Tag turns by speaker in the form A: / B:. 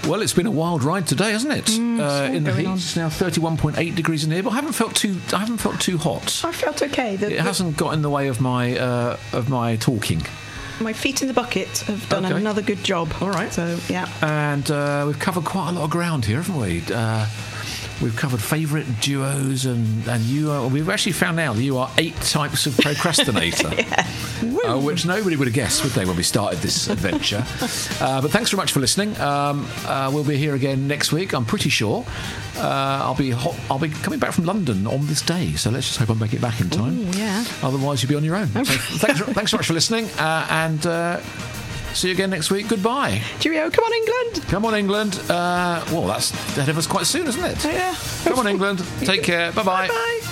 A: Well, it's been a wild ride today, hasn't it? In the heat,
B: on.
A: it's now 31.8 degrees in here, but I haven't felt too hot.
B: I felt okay.
A: It hasn't got in the way of my talking.
B: My feet in the bucket have done
A: Okay.
B: another good job.
A: All right.
B: So, yeah.
A: And we've covered quite a lot of ground here, haven't we? We've covered favourite duos, and we've actually found out that you are 8 types of procrastinator, which nobody would have guessed, would they, when we started this adventure? But thanks very much for listening. We'll be here again next week, I'm pretty sure. I'll be coming back from London on this day, so let's just hope I make it back in time.
B: Ooh, yeah.
A: Otherwise, you'll be on your own. So thanks so much for listening, and see you again next week. Goodbye.
B: Cheerio. Come on, England.
A: Come on, England. Well, that's ahead of us quite soon, isn't it?
B: Yeah.
A: Come on, England. Take care. Bye-bye.
B: Bye.